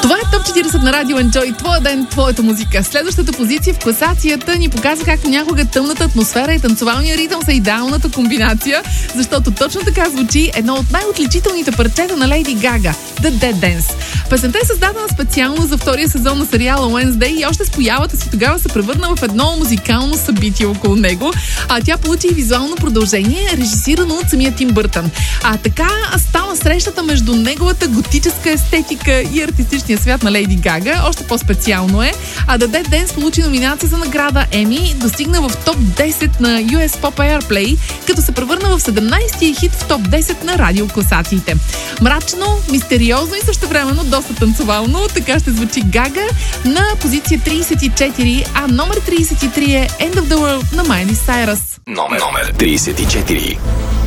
Това е Топ 40 на Радио Enjoy. Твоя ден, твоята музика. Следващата позиция в класацията ни показва как понякога тъмната атмосфера и танцовалния ритъм са идеалната комбинация, защото точно така звучи едно от най-отличителните парчета на Лейди Гага – The Dead Dance. Песента е създадена специално за втория сезон на сериала Wednesday и още с появата си тогава се превърна в едно музикално събитие около него, а тя получи и визуално продължение, режисирано от самия Тим Бъртън. А така стана срещата между неговата готическа естетика и артистичния свят на Лейди Гага. Още по-специално е. А The Dead Dance получи номинация за награда Еми, достигна в топ 10 на US Pop Airplay, като се превърна в 17-ти хит в топ 10 на радиокласациите. Мрачно, мистериозно и същевременно доста танцовално. Така ще звучи Гага на позиция 34, а номер 33 е End of the World на Miley Cyrus. Номер 34.